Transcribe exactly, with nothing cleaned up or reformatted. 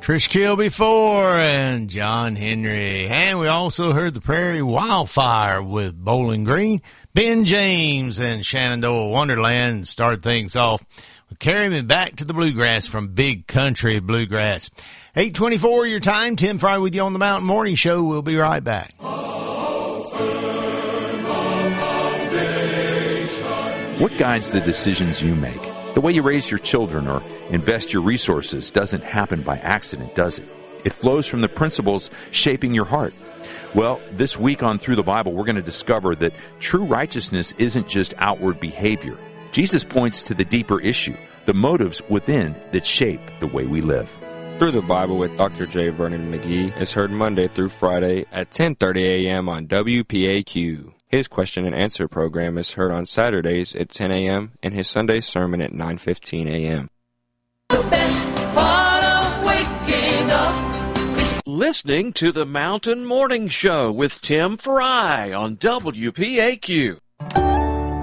Trish Kilby four and John Henry. And we also heard the Prairie Wildfire with Bowling Green. Ben James and Shenandoah Wonderland start things off. We'll carry me back to the bluegrass from Big Country Bluegrass. eight twenty-four your time. Tim Fry with you on the Mountain Morning Show. We'll be right back. What guides the decisions you make? The way you raise your children or invest your resources doesn't happen by accident, does it? It flows from the principles shaping your heart. Well, this week on Through the Bible, we're going to discover that true righteousness isn't just outward behavior. Jesus points to the deeper issue, the motives within that shape the way we live. Through the Bible with Doctor J. Vernon McGee is heard Monday through Friday at ten thirty a.m. on W P A Q. His question and answer program is heard on Saturdays at ten a.m. and his Sunday sermon at nine fifteen a.m. The best part of waking up is listening to the Mountain Morning Show with Tim Fry on W P A Q.